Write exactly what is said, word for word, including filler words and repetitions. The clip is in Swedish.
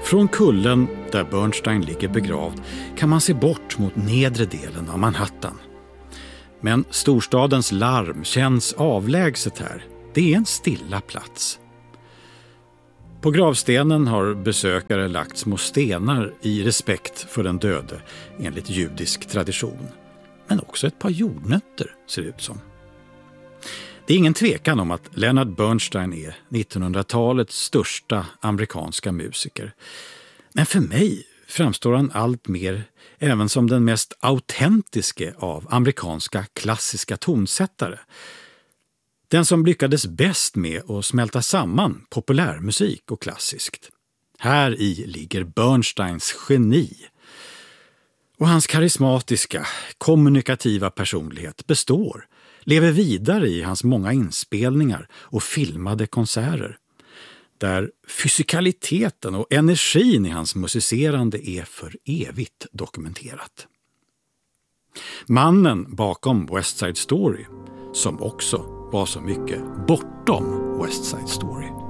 Från kullen där Bernstein ligger begravd kan man se bort mot nedre delen av Manhattan. Men storstadens larm känns avlägset här. Det är en stilla plats. På gravstenen har besökare lagt små stenar i respekt för den döde enligt judisk tradition. Men också ett par jordnötter ser det ut som. Det är ingen tvekan om att Leonard Bernstein är nittonhundratalets största amerikanska musiker. Men för mig framstår han allt mer även som den mest autentiske av amerikanska klassiska tonsättare. Den som lyckades bäst med att smälta samman populärmusik och klassiskt. Här i ligger Bernsteins geni. Och hans karismatiska, kommunikativa personlighet består, lever vidare i hans många inspelningar och filmade konserter. Där fysikaliteten och energin i hans musicerande är för evigt dokumenterat. Mannen bakom West Side Story, som också var så mycket bortom West Side Story.